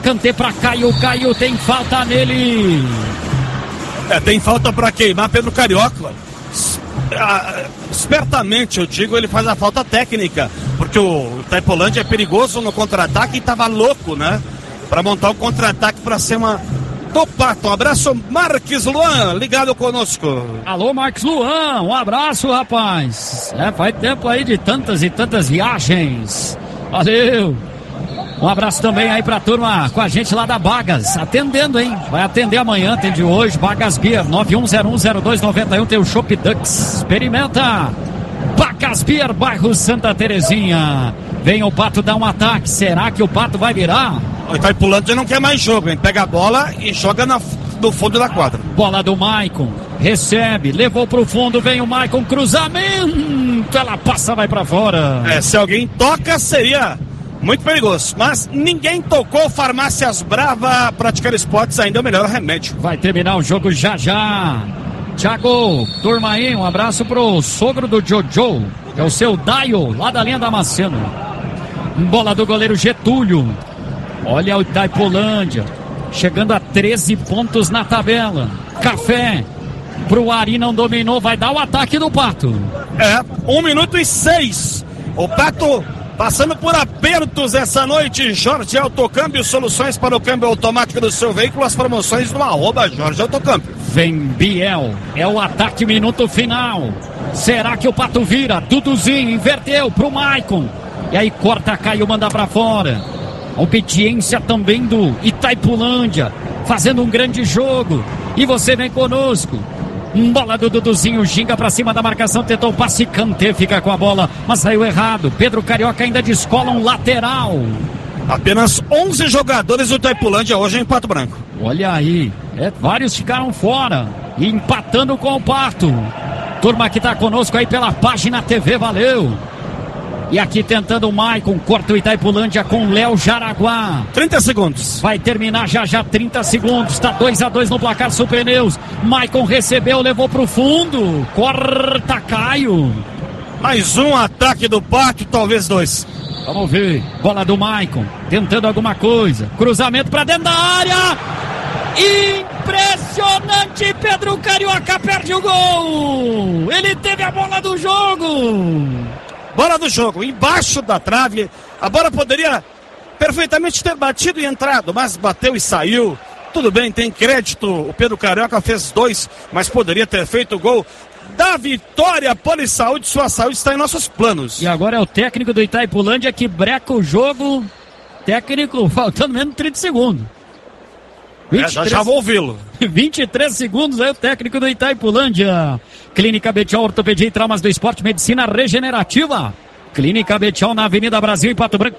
Kanté pra Caio. Caio tem falta nele. Tem falta pra queimar Pedro Carioca. Espertamente, eu digo, ele faz a falta técnica, porque o Itaipolândia é perigoso no contra-ataque e tava louco, né? Pra montar um contra-ataque pra cima do Pato. Um abraço, Marques Luan, ligado conosco. Alô, Marques Luan, um abraço, rapaz. Faz tempo aí de tantas e tantas viagens. Valeu. Um abraço também aí pra turma com a gente lá da Bagas, atendendo, hein? Vai atender amanhã, atende hoje, Bagas Beer, 91010291, tem o Chopp Dux. Experimenta. Bagas Beer, bairro Santa Terezinha. Vem o Pato dar um ataque, será que o Pato vai virar? O Itaipulândia não quer mais jogo, hein? Pega a bola e joga no fundo da quadra. Bola do Maicon, recebe, levou pro fundo, vem o Maicon, cruzamento, ela passa, vai pra fora. Se alguém toca, seria muito perigoso, mas ninguém tocou. Farmácias Brava, praticar esportes ainda é o melhor remédio. Vai terminar o jogo já já. Thiago, turma aí, um abraço pro sogro do Jojo, que é o seu Daio, lá da linha da Macena. Bola do goleiro Getúlio. Olha o Itaipolândia, chegando a 13 pontos na tabela. Café, pro Ari, não dominou, vai dar o ataque do Pato. 1 minuto e 6. O Pato passando por apertos essa noite. Jorge Autocâmbio, soluções para o câmbio automático do seu veículo. As promoções no @Jorge Autocâmbio. Vem Biel, é o ataque, minuto final. Será que o Pato vira? Duduzinho, inverteu pro Maicon. E aí corta, Caio, manda pra fora. A obediência também do Itaipulândia, fazendo um grande jogo. E você vem conosco. Bola do Duduzinho, ginga pra cima da marcação, tentou o passe, Kanté fica com a bola, mas saiu errado. Pedro Carioca ainda descola um lateral. Apenas 11 jogadores do Itaipulândia hoje em Pato Branco. Olha aí, vários ficaram fora, empatando com o Pato. Turma que tá conosco aí pela página TV, valeu. E aqui tentando o Maicon, corta o Itaipulândia com Léo Jaraguá. 30 segundos. Vai terminar já 30 segundos. Tá 2-2 no placar Super News. Maicon recebeu, levou pro fundo. Corta, Caio. Mais um ataque do Pato, talvez 2. Vamos ver. Bola do Maicon, tentando alguma coisa. Cruzamento pra dentro da área. Impressionante, Pedro Carioca perde o gol. Ele teve a bola do jogo. Bola do jogo, embaixo da trave. A bola poderia perfeitamente ter batido e entrado, mas bateu e saiu. Tudo bem, tem crédito. O Pedro Carioca fez 2, mas poderia ter feito o gol da vitória. Polisaúde, sua saúde está em nossos planos. E agora é o técnico do Itaipulândia que breca o jogo. Técnico faltando menos de 30 segundos. Já vou ouvi-lo. 23 segundos aí o técnico do Itaipulândia. Clínica Betiol, Ortopedia e Traumas do Esporte, Medicina Regenerativa. Clínica Betiol na Avenida Brasil, em Pato Branco,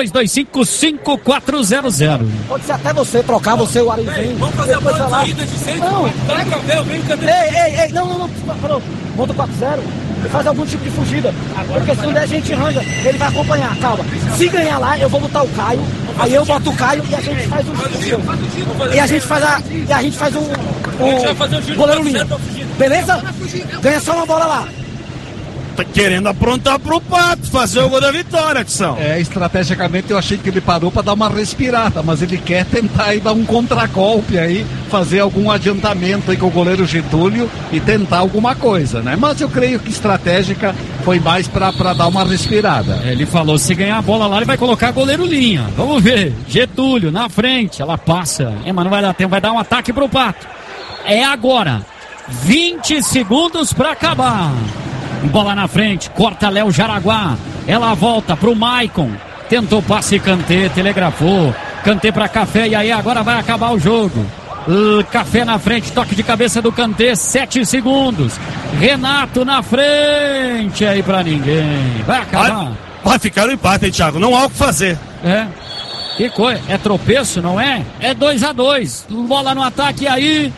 3225-5400. Pode ser até você trocar, você o Arizinho. Vamos fazer a saída de centro. Não. Ei, não. Falou. Monta 4-0 e faz algum tipo de fugida. Porque se não der, a gente arranja. Ele vai acompanhar, calma. Se ganhar lá, eu vou botar o Caio. Aí eu boto o Caio e a gente faz e a gente faz um goleiro linha. Beleza? Ganha só uma bola lá. Tá querendo aprontar pro Pato, fazer o gol da vitória, Tição. Estrategicamente eu achei que ele parou para dar uma respirada, mas ele quer tentar aí dar um contragolpe aí, fazer algum adiantamento aí com o goleiro Getúlio e tentar alguma coisa, né? Mas eu creio que estratégica foi mais para dar uma respirada. Ele falou, se ganhar a bola lá, ele vai colocar goleiro linha. Vamos ver, Getúlio na frente, ela passa. Mas não vai dar tempo, vai dar um ataque pro Pato. É agora, 20 segundos para acabar. Bola na frente, corta Léo Jaraguá. Ela volta pro Maicon. Tentou passe, Kanté, telegrafou. Kanté pra Café, e aí agora vai acabar o jogo. Café na frente, toque de cabeça do Kanté, 7 segundos. Renato na frente, aí pra ninguém. Vai acabar. Vai ficar no empate, hein, Thiago? Não há o que fazer. Que coisa, é tropeço, não é? É 2-2. Bola no ataque aí.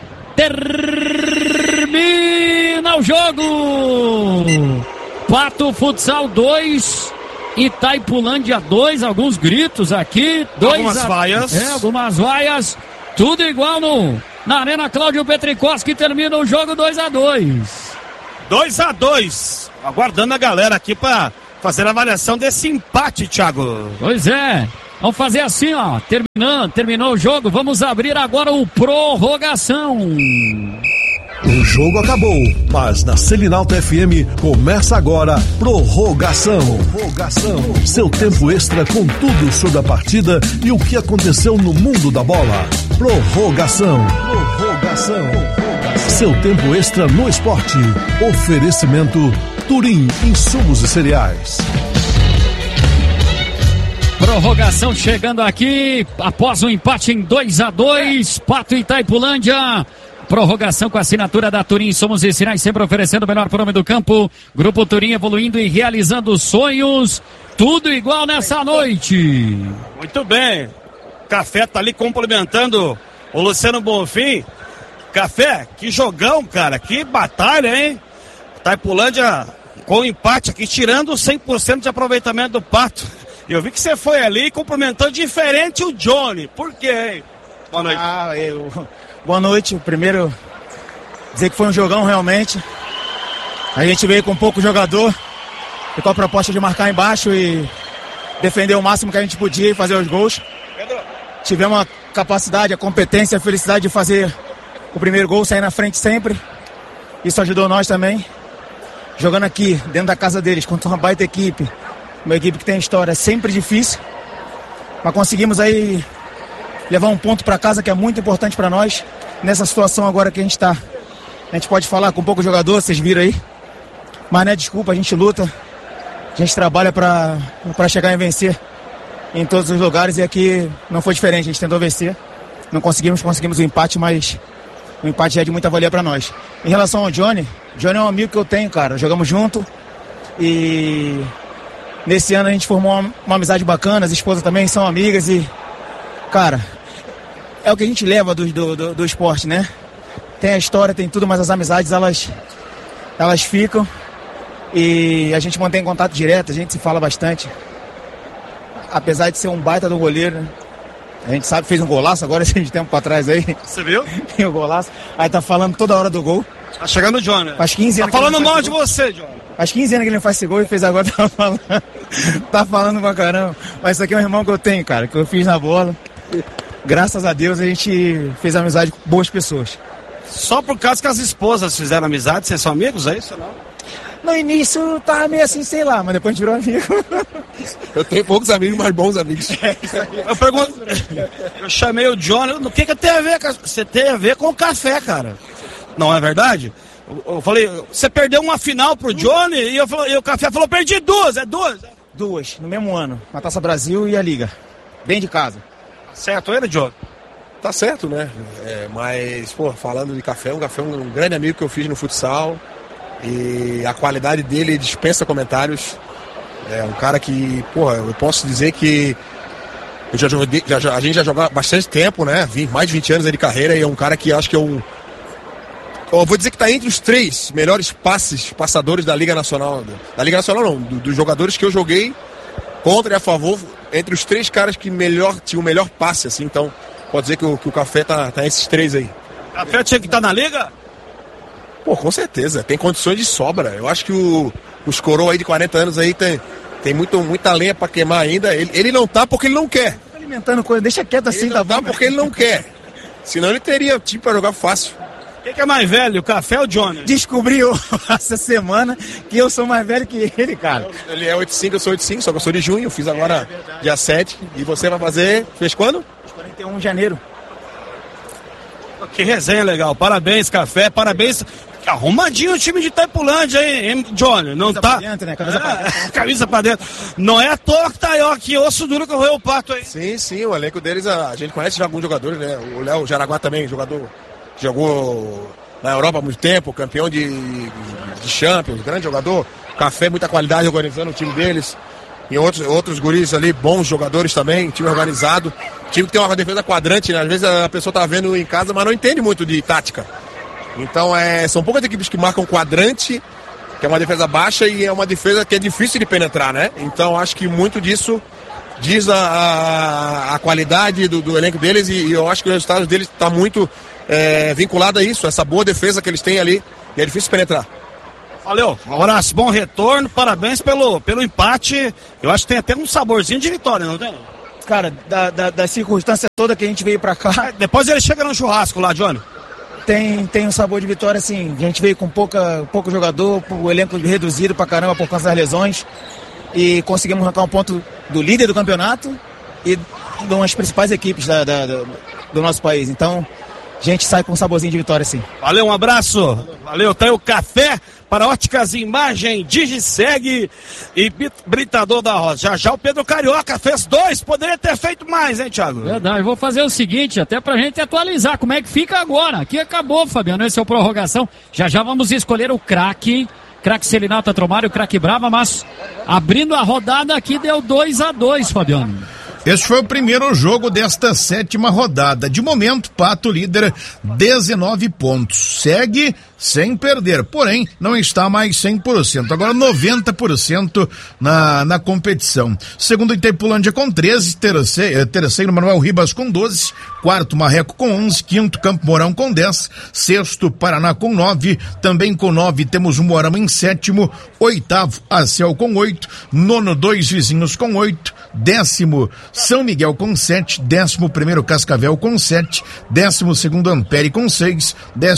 Termina o jogo. Pato Futsal 2, Itaipulândia 2. Alguns gritos aqui. Algumas vaias. Algumas vaias. Tudo igual na Arena Cláudio Petrikowski. Termina o jogo 2-2. 2-2. Aguardando a galera aqui para fazer a avaliação desse empate, Thiago. Pois é. Vamos fazer assim, ó. Terminou o jogo. Vamos abrir agora o prorrogação. O jogo acabou, mas na Selinalta FM começa agora Prorrogação. Seu tempo extra com tudo sobre a partida e o que aconteceu no mundo da bola. Prorrogação. Seu tempo extra no esporte. Oferecimento Turim Insumos e Cereais. Prorrogação chegando aqui após um empate em 2-2. Pato e Itaipulândia. Prorrogação com a assinatura da Turim Insumos e Cereais, sempre oferecendo o melhor para o homem do campo. Grupo Turim evoluindo e realizando sonhos. Tudo igual nessa noite. Muito bem. Café tá ali complementando o Luciano Bonfim. Café, que jogão, cara. Que batalha, hein? Itaipulândia com empate aqui, tirando 100% de aproveitamento do Pato. Eu vi que você foi ali e cumprimentou diferente o Johnny. Por quê, hein? Boa noite. Boa noite. Primeiro, dizer que foi um jogão realmente. A gente veio com pouco jogador e com a proposta de marcar embaixo e defender o máximo que a gente podia e fazer os gols. Tivemos a capacidade, a competência, a felicidade de fazer o primeiro gol, sair na frente sempre. Isso ajudou nós também. Jogando aqui, dentro da casa deles, contra uma baita equipe. Uma equipe que tem história, é sempre difícil. Mas conseguimos aí levar um ponto para casa que é muito importante para nós. Nessa situação agora que a gente está. A gente pode falar com pouco jogador, vocês viram aí. Mas não é desculpa, a gente luta. A gente trabalha para chegar e vencer em todos os lugares. E aqui não foi diferente, a gente tentou vencer. Não conseguimos o empate, mas o empate já é de muita valia para nós. Em relação ao Johnny é um amigo que eu tenho, cara. Jogamos junto e nesse ano a gente formou uma amizade bacana. As esposas também são amigas e, cara, é o que a gente leva do esporte, né? Tem a história, tem tudo, mas as amizades, elas ficam e a gente mantém contato direto, a gente se fala bastante. Apesar de ser um baita do goleiro, né? A gente sabe que fez um golaço agora, esse tempo pra trás aí. Você viu? E o golaço. Aí tá falando toda hora do gol. Tá chegando o Johnny. Faz 15 anos. Tá falando mal de você, Johnny. Faz 15 anos que ele não faz esse gol e fez agora, tá falando pra caramba. Mas isso aqui é um irmão que eu tenho, cara, que eu fiz na bola. Graças a Deus a gente fez amizade com boas pessoas. Só por causa que as esposas fizeram amizade, vocês são amigos, é isso ou não? No início tava meio assim, sei lá, mas depois a gente virou amigo. Eu tenho poucos amigos, mas bons amigos. Eu pergunto, eu chamei o Johnny, o que tem a ver? Você tem a ver com o café, cara. Não é verdade? Eu falei, você perdeu uma final pro Johnny e o café falou, perdi duas, é duas? Duas, no mesmo ano, a Taça Brasil e a Liga, bem de casa. Certo ele, Johnny? Tá certo, né? Mas, pô, falando de café, o Café é um grande amigo que eu fiz no futsal. E a qualidade dele dispensa comentários. É um cara que, pô, eu posso dizer que eu a gente já joga há bastante tempo, né? Mais de 20 anos de carreira e é um cara que acho que eu vou dizer que tá entre os 3 melhores passadores da Liga Nacional. Da Liga Nacional não, dos jogadores que eu joguei contra e a favor, entre os 3 caras que tinham o melhor passe, assim. Então, pode dizer que o Café tá esses 3 aí. Café tinha que estar na Liga? Pô, com certeza, tem condições de sobra. Eu acho que os coroas aí de 40 anos aí tem muita lenha pra queimar ainda. Ele não tá porque ele não quer. Tá alimentando coisa, deixa quieto assim, ele tá não bom. Tá porque ele não quer. Senão ele teria time pra jogar fácil. Quem é mais velho, o Café ou o Johnny? Descobriu essa semana que eu sou mais velho que ele, cara. Ele é 85, eu sou 85, só que eu sou de junho, fiz agora dia 7. E você vai fazer, fez quando? 41 de janeiro. Que resenha legal, parabéns Café, parabéns. Arrumadinho o time de Itaipulândia, hein, Johnny? Não camisa tá. Pra dentro, né? Camisa pra dentro. Camisa pra dentro. Não é à toa que tá aí, ó, que osso duro que roeu o Pato aí. Sim, o elenco deles, a gente conhece já alguns jogadores, né? O Léo Jaraguá também, jogador, jogou na Europa há muito tempo, campeão de Champions, grande jogador. Café, muita qualidade organizando o time deles. E outros guris ali, bons jogadores também, time organizado. Time que tem uma defesa quadrante, né? Às vezes a pessoa tá vendo em casa, mas não entende muito de tática. Então são poucas equipes que marcam quadrante, que é uma defesa baixa e é uma defesa que é difícil de penetrar, né? Então acho que muito disso diz a qualidade do elenco deles e eu acho que o resultado deles está muito vinculado a isso, essa boa defesa que eles têm ali e é difícil penetrar. Valeu, Horácio, bom retorno, parabéns pelo empate. Eu acho que tem até um saborzinho de vitória, não tem? cara, da circunstância toda que a gente veio pra cá. Depois ele chega no churrasco lá, Johnny. Tem um sabor de vitória, assim. A gente veio com pouco jogador, o elenco reduzido pra caramba por causa das lesões. E conseguimos arrancar um ponto do líder do campeonato e de umas principais equipes do nosso país. Então, a gente sai com um saborzinho de vitória, sim. Valeu, um abraço. Valeu, tá aí o café para Óticas Imagem, Digiseg e Britador da Rosa. Já o Pedro Carioca fez 2, poderia ter feito mais, hein, Thiago? Verdade, vou fazer o seguinte, até pra gente atualizar como é que fica agora. Aqui acabou, Fabiano, esse é o prorrogação. Já vamos escolher o craque Selinalta Tromário, craque Brava, mas abrindo a rodada aqui deu 2-2, Fabiano. Esse foi o primeiro jogo desta 7ª rodada. De momento, Pato líder, 19 pontos. Segue sem perder, porém, não está mais 100%. Agora 90% na competição. Segundo, Itaipulândia com 13, terceiro Manuel Ribas com 12, quarto Marreco com 11, quinto Campo Mourão com 10, sexto Paraná com 9, também com 9 temos o Moarama em sétimo, oitavo Acel com 8, nono Dois Vizinhos com 8, décimo São Miguel com 7, 11º Cascavel com 7, 12º Ampere com 6,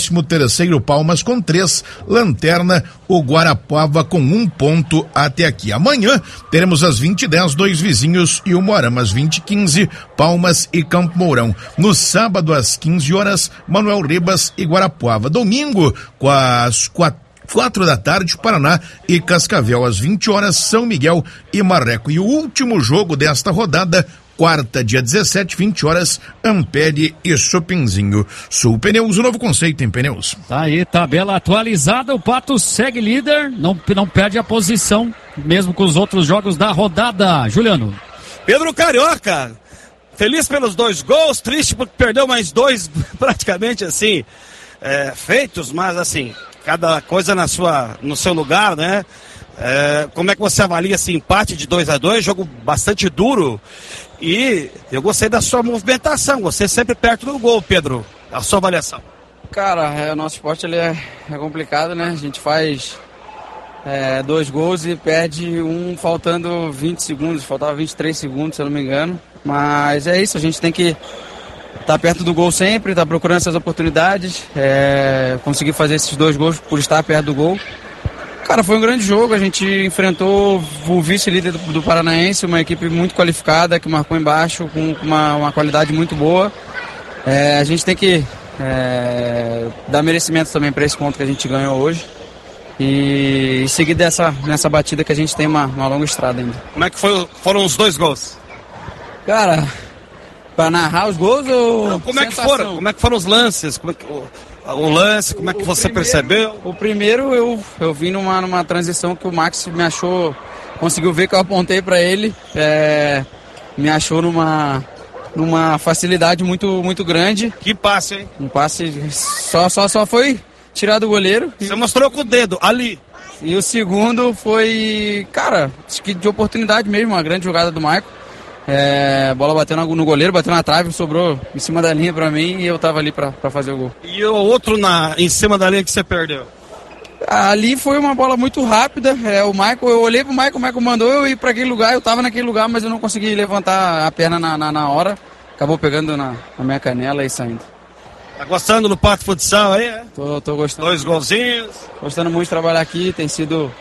13º Palmas com 3, lanterna o Guarapuava com 1 ponto até aqui. Amanhã teremos às 20h10 Dois Vizinhos e o Moarama, às 20h15 Palmas e Campo Mourão. No sábado às 15 horas Manuel Ribas e Guarapuava. Domingo às 4 da tarde, Paraná e Cascavel, às 20 horas, São Miguel e Marreco. E o último jogo desta rodada, quarta, dia 17, 20 horas, Ampere e Chopinzinho. Sul Pneus, o novo conceito em pneus. Tá aí, tabela atualizada, o Pato segue líder, não perde a posição, mesmo com os outros jogos da rodada. Juliano. Pedro Carioca, feliz pelos 2 gols, triste porque perdeu mais 2, praticamente assim, feitos, mas assim, cada coisa no seu lugar, né? Como é que você avalia esse empate de 2-2, jogo bastante duro, e eu gostei da sua movimentação, você sempre perto do gol, Pedro, a sua avaliação. Cara, o nosso esporte ele é complicado, né? A gente faz 2 gols e perde um faltando 20 segundos, faltava 23 segundos, se eu não me engano, mas é isso, a gente tem que estar perto do gol sempre, estar procurando essas oportunidades, conseguir fazer esses 2 gols por estar perto do gol. Cara, foi um grande jogo, a gente enfrentou o vice-líder do Paranaense, uma equipe muito qualificada, que marcou embaixo, com uma qualidade muito boa. A gente tem que dar merecimento também para esse ponto que a gente ganhou hoje e seguir nessa batida que a gente tem uma longa estrada ainda. Como é que foram os 2 gols? Cara, para narrar os gols ou... Não, como é que foram? Como é que foram os lances? Como é que... O lance, como é que você percebeu? O primeiro eu vi numa transição que o Max me achou, conseguiu ver que eu apontei para ele, me achou numa facilidade muito, muito grande. Que passe, hein? Um passe só foi tirar do goleiro. Você mostrou com o dedo, ali. E o segundo foi, cara, acho que de oportunidade mesmo, uma grande jogada do Maicon. A bola bateu no goleiro, bateu na trave, sobrou em cima da linha pra mim e eu tava ali pra fazer o gol. E o outro em cima da linha que você perdeu? Ali foi uma bola muito rápida, eu olhei pro Maicon, o Maicon mandou eu ir pra aquele lugar, eu tava naquele lugar, mas eu não consegui levantar a perna na hora, acabou pegando na minha canela e saindo. Tá gostando do Pato Futsal aí, é? Tô gostando. 2 golzinhos. Gostando muito de trabalhar aqui, tem sido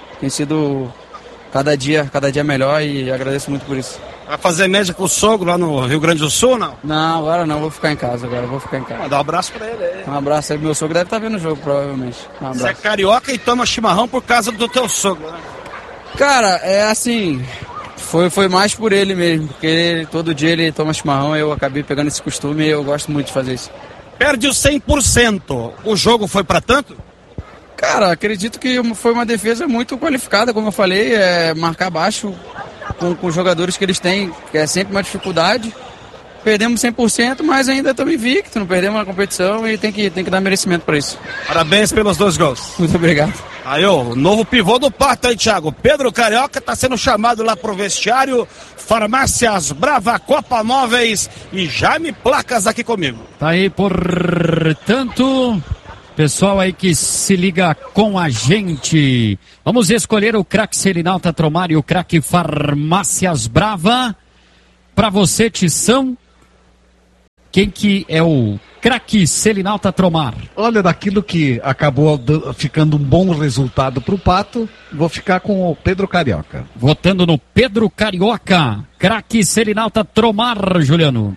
cada dia melhor e agradeço muito por isso. Vai fazer média com o sogro lá no Rio Grande do Sul, não? Não, agora não, vou ficar em casa Dá um abraço pra ele aí. Um abraço aí, meu sogro deve estar vendo o jogo, provavelmente. Um abraço. Você é carioca e toma chimarrão por causa do teu sogro, né? Cara, assim, foi mais por ele mesmo, porque todo dia ele toma chimarrão, eu acabei pegando esse costume e eu gosto muito de fazer isso. Perde o 100%, o jogo foi pra tanto? Cara, acredito que foi uma defesa muito qualificada, como eu falei, marcar baixo com os jogadores que eles têm, que é sempre uma dificuldade. Perdemos 100%, mas ainda estamos invictos, não perdemos na competição e tem que dar merecimento para isso. Parabéns pelos 2 gols. Muito obrigado. Aí, o novo pivô do Pato aí, Thiago. Pedro Carioca está sendo chamado lá pro vestiário. Farmácias Brava, Copa Móveis e Jaime Placas aqui comigo. Tá aí, portanto... Pessoal aí que se liga com a gente. Vamos escolher o craque Selinalta Tromário e o craque Farmácias Brava. pra você, Tição, quem que é o craque Selinalta Tromar? Olha, daquilo que acabou ficando um bom resultado pro Pato, vou ficar com o Pedro Carioca. Votando no Pedro Carioca, craque Selinalta Tromar, Juliano.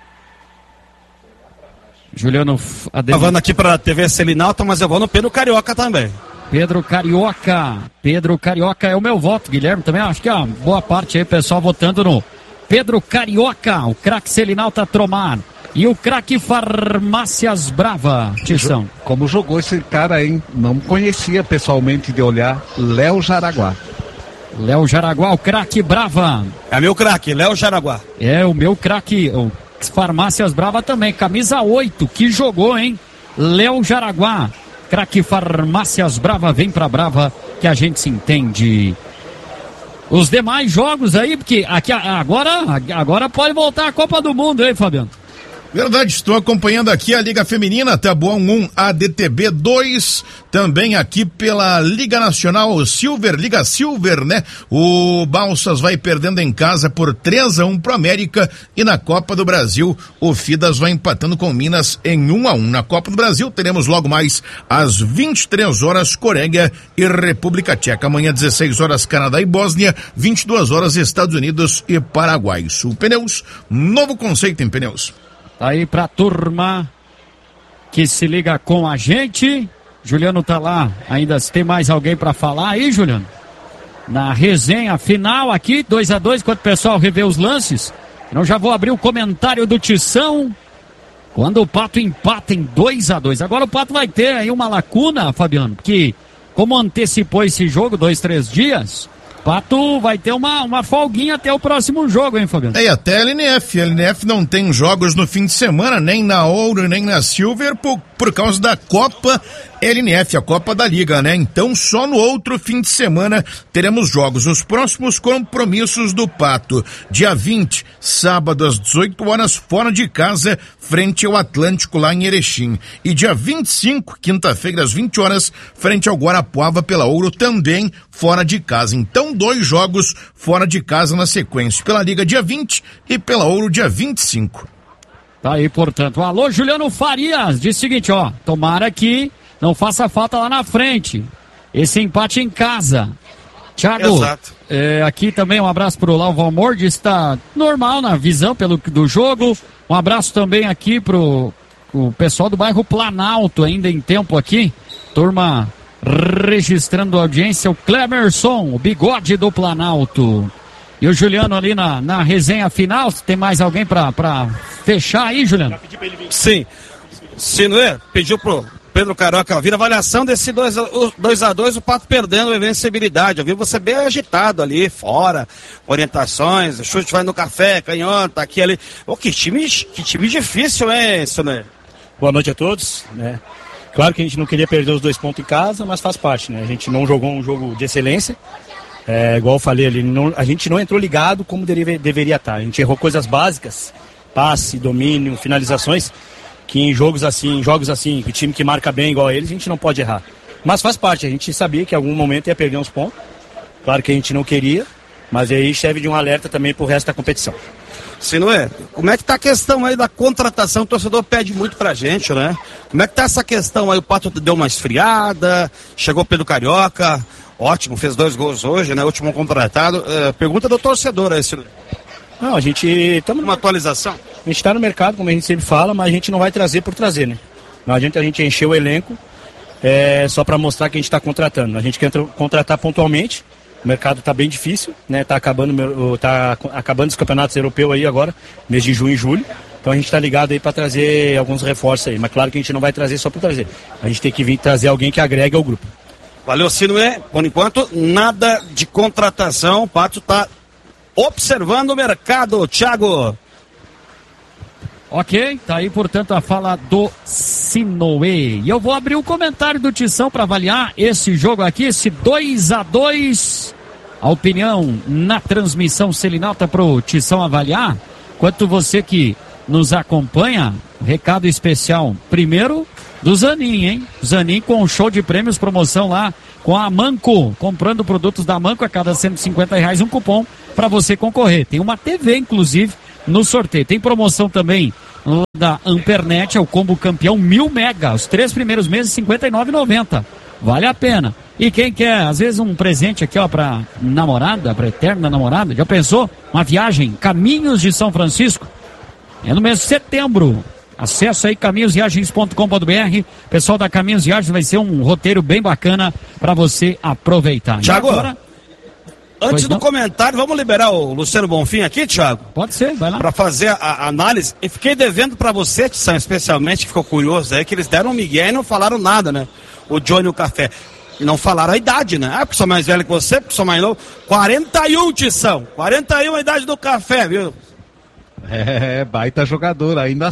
Juliano, falando aqui pra TV Selinalta, mas eu vou no Pedro Carioca também. Pedro Carioca é o meu voto, Guilherme, também acho que é uma boa parte aí, pessoal, votando no Pedro Carioca, o craque Selinalta Tromar. E o craque Farmácias Brava, Tição. Como jogou esse cara aí? Não conhecia pessoalmente de olhar. Léo Jaraguá. Léo Jaraguá, o craque Brava. É meu craque, Léo Jaraguá. É o meu craque, o Farmácias Brava também. Camisa 8, que jogou, hein? Léo Jaraguá. Craque Farmácias Brava, vem pra Brava que a gente se entende. Os demais jogos aí, porque aqui agora pode voltar a Copa do Mundo, hein, Fabiano? Verdade, estou acompanhando aqui a Liga Feminina, Tabuão 1, ADTB 2, também aqui pela Liga Nacional Silver, Liga Silver, né? O Balsas vai perdendo em casa por 3-1 pro América e na Copa do Brasil o Fidas vai empatando com Minas em 1-1. Na Copa do Brasil teremos logo mais às 23 horas Coreia e República Tcheca. Amanhã 16 horas Canadá e Bósnia, 22 horas Estados Unidos e Paraguai. Sul Pneus, novo conceito em pneus. Tá aí pra turma que se liga com a gente. Juliano tá lá. Ainda tem mais alguém pra falar aí, Juliano? Na resenha final aqui, 2-2, enquanto o pessoal revê os lances. Então já vou abrir o comentário do Tição. Quando o Pato empata em 2-2. Agora o Pato vai ter aí uma lacuna, Fabiano, porque como antecipou esse jogo 2-3 dias... Pato vai ter uma folguinha até o próximo jogo, hein, Fabiano? E até a LNF. A LNF não tem jogos no fim de semana, nem na Ouro, nem na Silver, por causa da Copa LNF, a Copa da Liga, né? Então, só no outro fim de semana teremos jogos. Os próximos compromissos do Pato. Dia 20, sábado às 18 horas, fora de casa, frente ao Atlântico, lá em Erechim. E dia 25, quinta-feira, às 20 horas, frente ao Guarapuava, pela Ouro, também fora de casa. Então, 2 jogos fora de casa na sequência. Pela Liga, dia 20 e pela Ouro, dia 25. Tá aí, portanto. Alô, Juliano Farias, diz o seguinte, ó, tomara que não faça falta lá na frente. Esse empate em casa. Thiago, aqui também um abraço pro Lau Valmor, diz que tá normal na visão do jogo. Um abraço também aqui pro pessoal do bairro Planalto, ainda em tempo aqui. Turma registrando a audiência, o Clemerson, o bigode do Planalto. E o Juliano ali na resenha final, tem mais alguém pra fechar aí, Juliano? Sim. Sinuê pediu pro Pedro Carioca ouvir a avaliação desse 2-2, o Pato perdendo a invencibilidade. Eu vi você bem agitado ali, fora, orientações, o chute vai no café, canhota, aqui ali. Que time difícil, hein, Sinuê? Boa noite a todos, né? Claro que a gente não queria perder os 2 pontos em casa, mas faz parte, né? A gente não jogou um jogo de excelência. Igual eu falei ali, a gente não entrou ligado como deveria estar. A gente errou coisas básicas, passe, domínio, finalizações, que em jogos assim, o time que marca bem igual a eles, a gente não pode errar. Mas faz parte, a gente sabia que em algum momento ia perder uns pontos. Claro que a gente não queria, mas aí serve de um alerta também pro resto da competição. Sinuê, como é que tá a questão aí da contratação? O torcedor pede muito pra gente, né? Como é que tá essa questão aí? O Pato deu uma esfriada, chegou Pedro Carioca, ótimo, fez 2 gols hoje, né? Último contratado. Pergunta do torcedor aí, Sinuê. Não, a gente estamos numa atualização. A gente está no mercado, como a gente sempre fala, mas a gente não vai trazer por trazer, né? Não adianta a gente encher o elenco só para mostrar que a gente está contratando. A gente quer contratar pontualmente. O mercado está bem difícil, né? Tá acabando os campeonatos europeus aí agora, mês de junho e julho. Então a gente está ligado aí para trazer alguns reforços aí. Mas claro que a gente não vai trazer só por trazer. A gente tem que vir trazer alguém que agregue ao grupo. Valeu, Sinuê. Por enquanto, nada de contratação. O Pato está observando o mercado, Thiago. Ok, tá aí, portanto, a fala do Sinuê. E eu vou abrir o comentário do Tição para avaliar esse jogo aqui, esse 2-2. A opinião na transmissão Selinalta pro Tição avaliar. Quanto você que nos acompanha, recado especial. Primeiro, do Zanin, hein? Zanin com um show de prêmios, promoção lá com a Manco. Comprando produtos da Manco, a cada R$150 um cupom para você concorrer. Tem uma TV, inclusive, no sorteio. Tem promoção também da Ampernet, é o combo campeão 1000 mega, os 3 primeiros meses R$ 59,90. Vale a pena. E quem quer, às vezes, um presente aqui, ó, pra namorada, pra eterna namorada, já pensou? Uma viagem, Caminhos de São Francisco, é no mês de setembro. Acesse aí caminhosviagens.com.br. Pessoal da Caminhos Viagens, vai ser um roteiro bem bacana para você aproveitar. Thiago, agora, antes do comentário, vamos liberar o Luciano Bonfim aqui, Thiago? Pode ser, vai lá. Para fazer a análise. E fiquei devendo para você, Tição, especialmente, que ficou curioso aí, que eles deram um migué e não falaram nada, né? O Johnny e o Café. Não falaram a idade, né? Ah, porque sou mais velho que você, porque sou mais novo. 41, Tição. 41 a idade do Café, viu? É, baita jogador, ainda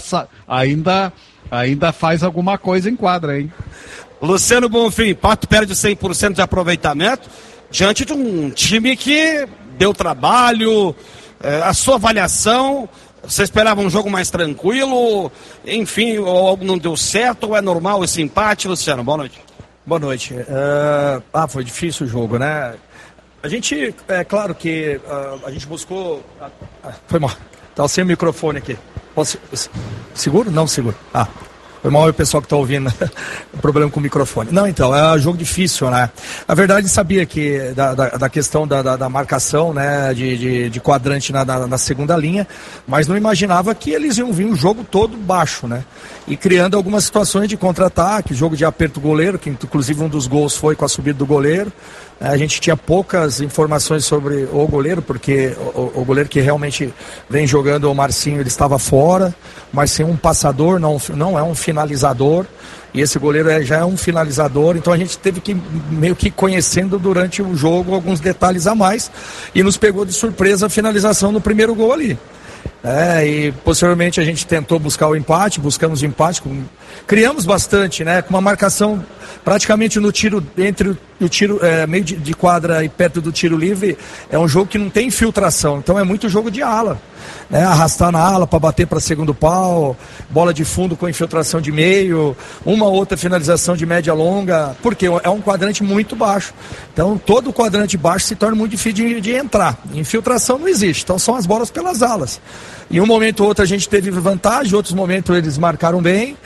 faz alguma coisa em quadra, hein? Luciano Bonfim, Pato perde 100% de aproveitamento diante de um time que deu trabalho, a sua avaliação, você esperava um jogo mais tranquilo, enfim, ou algo não deu certo, ou é normal esse empate, Luciano? Boa noite. Boa noite. Foi difícil o jogo, né? A gente, é claro que a gente buscou... Foi mal. Tá sem o microfone aqui. Seguro? Não, seguro. Foi mal o pessoal que está ouvindo. Problema com o microfone. Não, então, é um jogo difícil, né? Na verdade, sabia que da questão da marcação, né? De quadrante na segunda linha, mas não imaginava que eles iam vir um jogo todo baixo, né? E criando algumas situações de contra-ataque, jogo de aperto goleiro, que inclusive um dos gols foi com a subida do goleiro. A gente tinha poucas informações sobre o goleiro, porque o goleiro que realmente vem jogando, o Marcinho, ele estava fora. O Marcinho é um passador, não é um finalizador. E esse goleiro já é um finalizador. Então a gente teve que meio que conhecendo durante o jogo alguns detalhes a mais. E nos pegou de surpresa a finalização no primeiro gol ali. E posteriormente a gente tentou buscar o empate, buscamos o empate, criamos bastante, né? Com uma marcação praticamente no tiro, entre o tiro meio de quadra e perto do tiro livre, é um jogo que não tem infiltração, então é muito jogo de ala, né? Arrastar na ala para bater para segundo pau, bola de fundo com infiltração de meio, uma outra finalização de média longa, porque é um quadrante muito baixo, então todo quadrante baixo se torna muito difícil de entrar, infiltração não existe, então são as bolas pelas alas. Em um momento ou outro a gente teve vantagem, em outros momentos eles marcaram bem,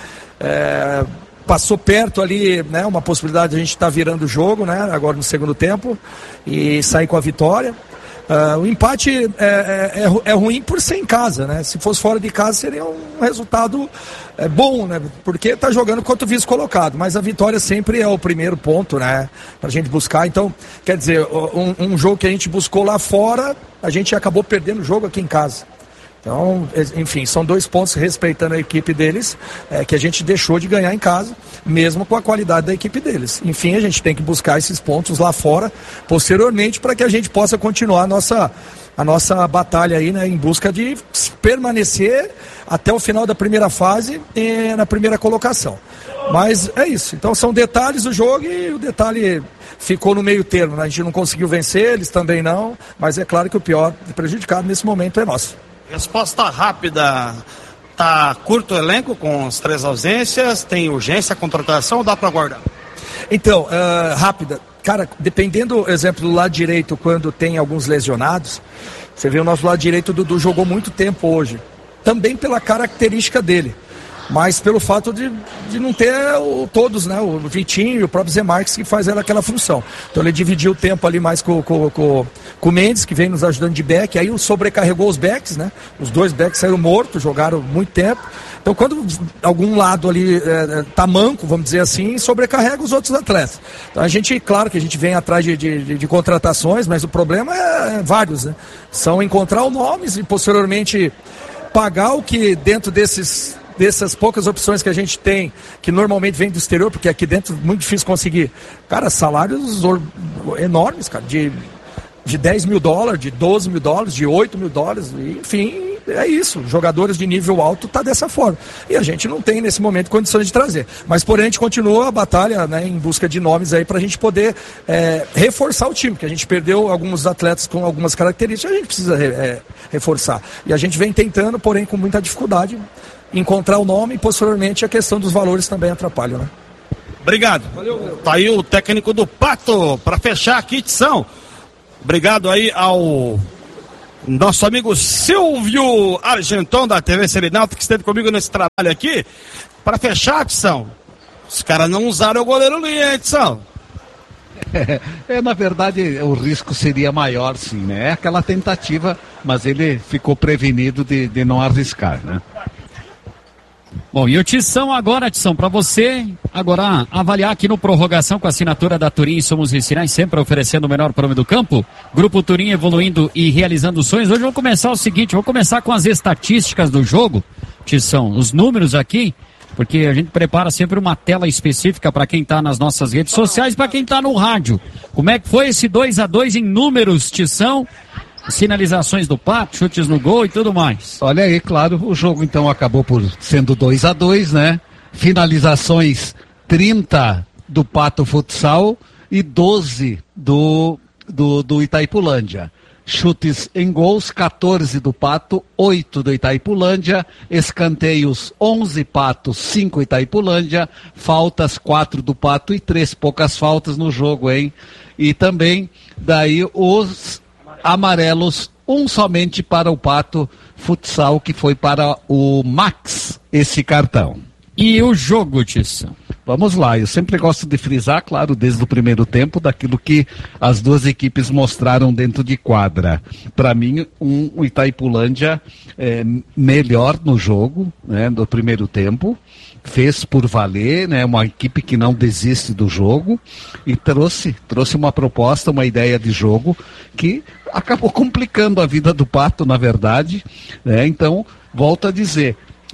passou perto ali, né, uma possibilidade de a gente estar virando o jogo, né, agora no segundo tempo, e sair com a vitória. O empate é ruim por ser em casa, né? Se fosse fora de casa seria um resultado bom, né? Porque está jogando contra o vice-colocado, mas a vitória sempre é o primeiro ponto, né? Para a gente buscar. Então, quer dizer, um jogo que a gente buscou lá fora, a gente acabou perdendo o jogo aqui em casa. Então, enfim, são 2 pontos respeitando a equipe deles, que a gente deixou de ganhar em casa, mesmo com a qualidade da equipe deles. Enfim, a gente tem que buscar esses pontos lá fora, posteriormente, para que a gente possa continuar a nossa batalha aí, né, em busca de permanecer até o final da primeira fase e na primeira colocação. Mas é isso. Então são detalhes do jogo e o detalhe ficou no meio termo, né? A gente não conseguiu vencer, eles também não, mas é claro que o pior prejudicado nesse momento é nosso. Resposta rápida. Tá curto o elenco com as 3 ausências, tem urgência, contratação ou dá para aguardar? Então, rápida. Cara, dependendo, exemplo, do lado direito, quando tem alguns lesionados, você vê o nosso lado direito, o Dudu jogou muito tempo hoje. Também pela característica dele, mas pelo fato de não ter todos, né? O Vitinho e o próprio Zé Marques que faz aquela função. Então ele dividiu o tempo ali mais com o Mendes, que vem nos ajudando de back, aí sobrecarregou os backs, né? Os 2 backs saíram mortos, jogaram muito tempo. Então quando algum lado ali tá manco, vamos dizer assim, sobrecarrega os outros atletas. Então a gente, claro que a gente vem atrás de contratações, mas o problema é vários, né? São encontrar os nomes e posteriormente pagar o que dentro dessas poucas opções que a gente tem, que normalmente vem do exterior, porque aqui dentro é muito difícil conseguir. Cara, salários enormes, cara, de $10 mil, de $12 mil, de $8 mil, enfim, é isso. Jogadores de nível alto tá dessa forma. E a gente não tem, nesse momento, condições de trazer. Mas, porém, a gente continua a batalha, né, em busca de nomes aí pra gente poder reforçar o time, porque a gente perdeu alguns atletas com algumas características, a gente precisa reforçar. E a gente vem tentando, porém, com muita dificuldade, encontrar o nome e posteriormente a questão dos valores também atrapalha, né? Obrigado. Valeu. Tá aí o técnico do Pato para fechar aqui, Tição. Obrigado aí ao Nosso amigo Silvio Argenton, da TV Serenalta, que esteve comigo nesse trabalho aqui. Para fechar, Tição, os caras não usaram o goleiro Linha, hein, Tição? Na verdade, o risco seria maior, sim, né? É aquela tentativa, mas ele ficou prevenido de não arriscar, né? Bom, e o Tição agora, Tição, para você agora avaliar aqui no Prorrogação com a assinatura da Turim, Somos e Sinais, sempre oferecendo o melhor prêmio do campo. Grupo Turim evoluindo e realizando sonhos. Hoje vou começar o seguinte, vou começar com as estatísticas do jogo, Tição, os números aqui, porque a gente prepara sempre uma tela específica para quem está nas nossas redes sociais, para quem está no rádio. Como é que foi esse 2-2 em números, Tição? Sinalizações do Pato, chutes no gol e tudo mais. Olha aí, claro, o jogo então acabou por sendo 2-2, né? Finalizações 30 do Pato Futsal e 12 do Itaipulândia. Chutes em gols, 14 do Pato, 8 do Itaipulândia, escanteios 11 Pato, 5 Itaipulândia, faltas 4 do Pato e 3 poucas faltas no jogo, hein? E também daí os amarelos, um somente para o Pato Futsal, que foi para o Max esse cartão. E o jogo, Tição? Vamos lá, eu sempre gosto de frisar, claro, desde o primeiro tempo, daquilo que as duas equipes mostraram dentro de quadra. Para mim, o Itaipulândia melhor no jogo, né, do primeiro tempo, fez por valer, né, uma equipe que não desiste do jogo e trouxe uma proposta, uma ideia de jogo que acabou complicando a vida do Pato, na verdade, né? Então, volto a dizer,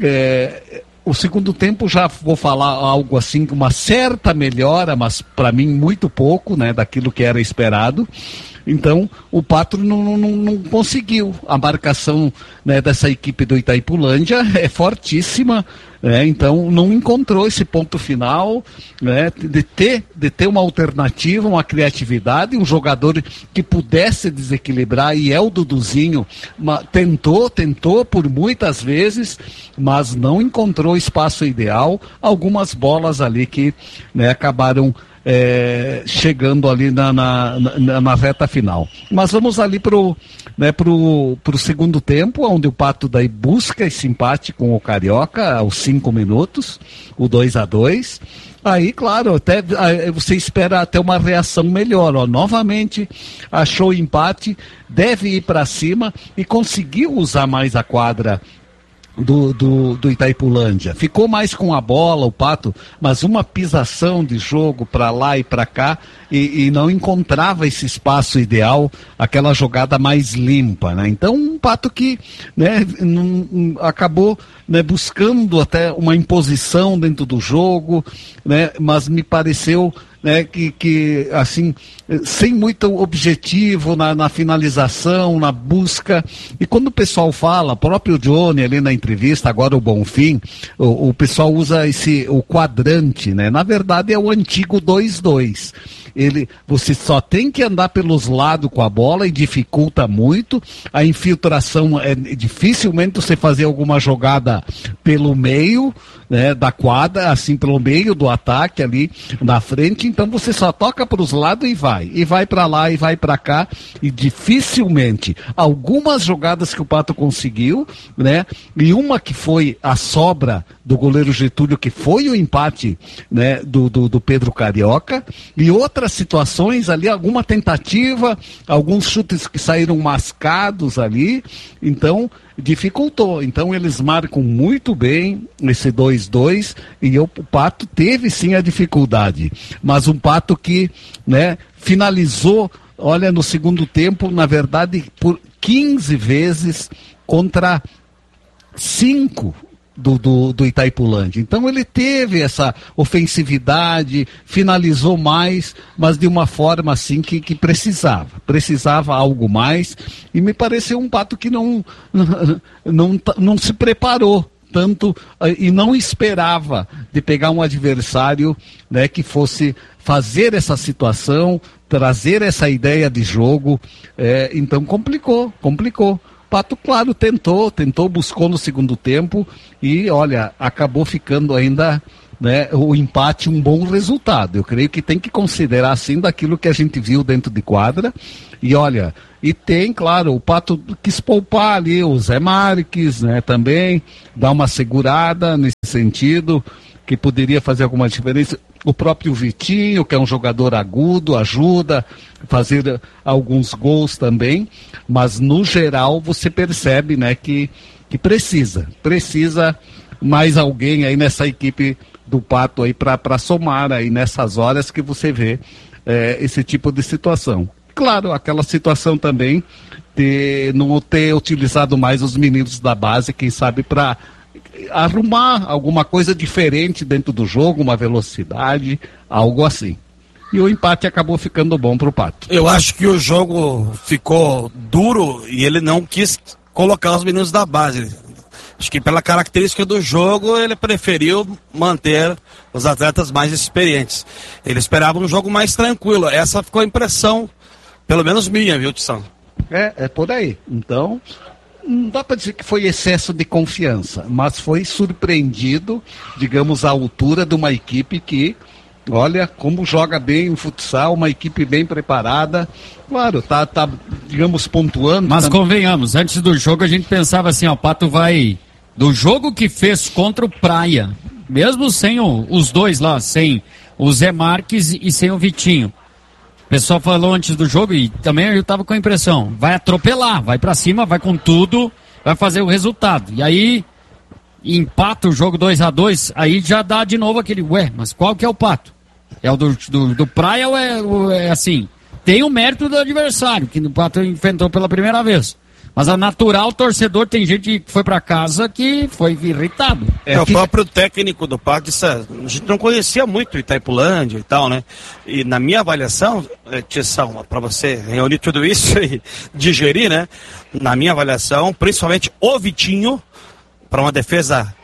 o segundo tempo já vou falar algo assim, uma certa melhora, mas para mim muito pouco, né, daquilo que era esperado. Então, o Pato não conseguiu. A marcação, né, dessa equipe do Itaipulândia é fortíssima, né, então não encontrou esse ponto final, né, de ter uma alternativa, uma criatividade, um jogador que pudesse desequilibrar, e é o Duduzinho. Tentou por muitas vezes, mas não encontrou o espaço ideal. Algumas bolas ali que, né, acabaram chegando ali na reta final. Mas vamos ali pro segundo tempo, onde o Pato daí busca esse empate com o Carioca aos 5 minutos, o 2-2. Aí, claro, até você espera até uma reação melhor, ó. Novamente achou o empate, deve ir para cima e conseguiu usar mais a quadra do Itaipulândia. Ficou mais com a bola, o Pato, mas uma pisação de jogo para lá e para cá, e não encontrava esse espaço ideal, aquela jogada mais limpa, né? Então, um Pato que, né, acabou, né, buscando até uma imposição dentro do jogo, né, mas me pareceu, né, que assim, sem muito objetivo na finalização, na busca. E quando o pessoal fala, o próprio Johnny ali na entrevista, agora o Bonfim, o pessoal usa o quadrante, né? Na verdade é o antigo 2-2. Você só tem que andar pelos lados com a bola e dificulta muito. A infiltração dificilmente você fazer alguma jogada pelo meio, né, da quadra, assim, pelo meio do ataque ali na frente. Então você só toca para os lados e vai para lá e vai para cá, e dificilmente. Algumas jogadas que o Pato conseguiu, né, e uma que foi a sobra do goleiro Getúlio, que foi o empate, né, do Pedro Carioca, e outras situações ali, alguma tentativa, alguns chutes que saíram mascados ali, então dificultou. Então eles marcam muito bem esse 2-2, e o Pato teve sim a dificuldade, mas um Pato que, né, finalizou, olha, no segundo tempo, na verdade, por 15 vezes contra 5 do Itaipulândia. Então ele teve essa ofensividade, finalizou mais, mas de uma forma assim que precisava algo mais, e me pareceu um Pato que não se preparou tanto e não esperava de pegar um adversário, né, que fosse fazer essa situação, trazer essa ideia de jogo, então complicou. Pato, claro, tentou, buscou no segundo tempo e, olha, acabou ficando ainda, né, o empate um bom resultado. Eu creio que tem que considerar, assim, daquilo que a gente viu dentro de quadra. E, olha, E tem, claro, o Pato quis poupar ali o Zé Marques, né, também, dar uma segurada nesse sentido, que poderia fazer alguma diferença. O próprio Vitinho, que é um jogador agudo, ajuda a fazer alguns gols também, mas no geral você percebe, né, que precisa mais alguém aí nessa equipe do Pato aí para somar aí nessas horas que você vê esse tipo de situação. Claro, aquela situação também de não ter utilizado mais os meninos da base, quem sabe para arrumar alguma coisa diferente dentro do jogo, uma velocidade, algo assim. E o empate acabou ficando bom pro Pato. Eu acho que o jogo ficou duro e ele não quis colocar os meninos da base. Acho que pela característica do jogo, ele preferiu manter os atletas mais experientes. Ele esperava um jogo mais tranquilo. Essa ficou a impressão, pelo menos minha, viu, Tição? É por aí. Então, não dá para dizer que foi excesso de confiança, mas foi surpreendido, digamos, à altura de uma equipe que, olha, como joga bem o futsal, uma equipe bem preparada. Claro, tá digamos, pontuando. Mas convenhamos, antes do jogo a gente pensava assim, ó, o Pato vai, do jogo que fez contra o Praia, mesmo sem os dois lá, sem o Zé Marques e sem o Vitinho. O pessoal falou antes do jogo e também eu tava com a impressão, vai atropelar, vai pra cima, vai com tudo, vai fazer o resultado. E aí, empata o jogo 2-2, aí já dá de novo aquele, mas qual que é o Pato? É o do Praia ou é assim? Tem o mérito do adversário, que o Pato enfrentou pela primeira vez. Mas a natural torcedor, tem gente que foi pra casa que foi irritado. O próprio técnico do Pato disse, a gente não conhecia muito Itaipulândia e tal, né? E na minha avaliação, Tição, pra você reunir tudo isso e digerir, né? Na minha avaliação, principalmente o Vitinho, para uma defesa